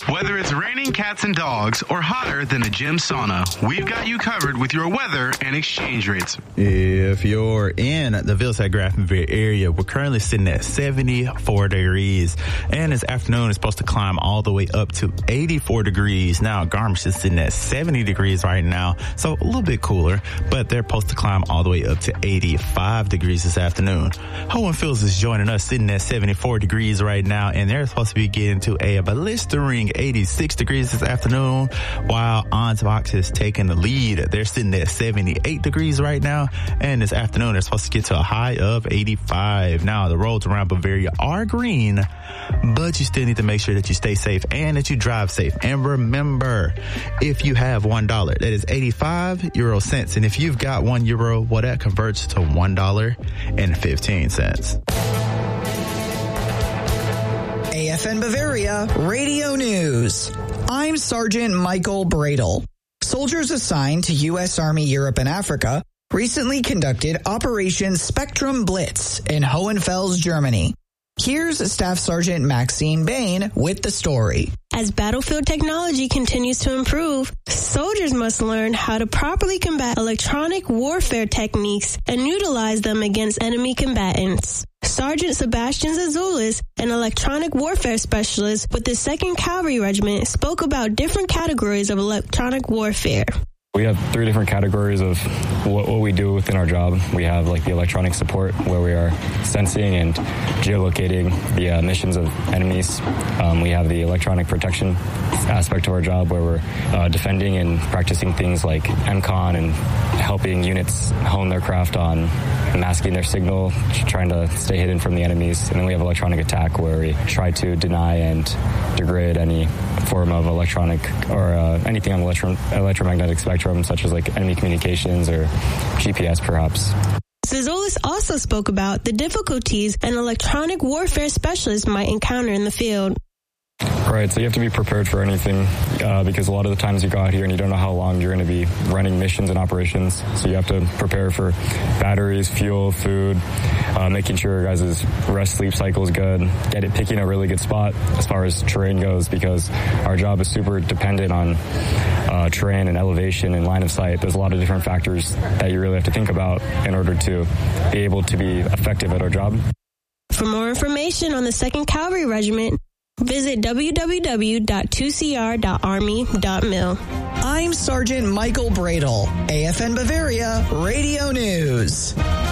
Whether it's raining cats and dogs or hotter than a gym sauna, we've got you covered with your weather and exchange rates. If you're in the Vilsack-Graftonville area, we're currently sitting at 74 degrees. And this afternoon is supposed to climb all the way up to 84 degrees. Now, Garmisch is sitting at 70 degrees right now, so a little bit cooler. But they're supposed to climb all the way up to 85 degrees this afternoon. Hohen Fields is joining us, sitting at 74 degrees right now, and they're supposed to be getting to a blistering 86 degrees this afternoon, while Ansbach is taking the lead. They're sitting at 78 degrees right now, and this afternoon they're supposed to get to a high of 85. Now, the roads around Bavaria are green, but you still need to make sure that you stay safe and that you drive safe. And remember, if you have $1, that is 85 euro cents, and if you've got €1, well, that converts to $1.15. AFN Bavaria Radio News. I'm Sergeant Michael Bradle. Soldiers assigned to U.S. Army Europe and Africa recently conducted Operation Spectrum Blitz in Hohenfels, Germany. Here's Staff Sergeant Maxine Bain with the story. As battlefield technology continues to improve, soldiers must learn how to properly combat electronic warfare techniques and utilize them against enemy combatants. Sergeant Sebastian Zazoulis, an electronic warfare specialist with the 2nd Cavalry Regiment, spoke about different categories of electronic warfare. We have 3 different categories of what we do within our job. We have like the electronic support, where we are sensing and geolocating the missions of enemies. We have the electronic protection aspect of our job, where we're defending and practicing things like MCON and helping units hone their craft on masking their signal, trying to stay hidden from the enemies. And then we have electronic attack, where we try to deny and degrade any form of electronic or anything on the electromagnetic spectrum, such as like enemy communications or GPS perhaps. Zazoulis also spoke about the difficulties an electronic warfare specialist might encounter in the field. Right, so you have to be prepared for anything because a lot of the times you go out here and you don't know how long you're going to be running missions and operations. So you have to prepare for batteries, fuel, food, making sure your guys' rest sleep cycle is good, picking a really good spot as far as terrain goes, because our job is super dependent on terrain and elevation and line of sight. There's a lot of different factors that you really have to think about in order to be able to be effective at our job. For more information on the 2nd Cavalry Regiment, visit www.2cr.army.mil. I'm Sergeant Michael Bradle, AFN Bavaria Radio News.